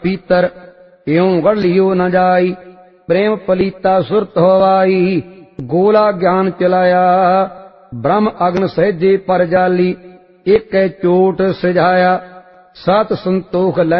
भीतर इਉਂ गढ़ लियो न जाई। प्रेम पलीता सुरत होवाई गोला ज्ञान चलाया। ब्रह्म अग्न सहजे पर जाली एक चोट सिझाया। सत संतोख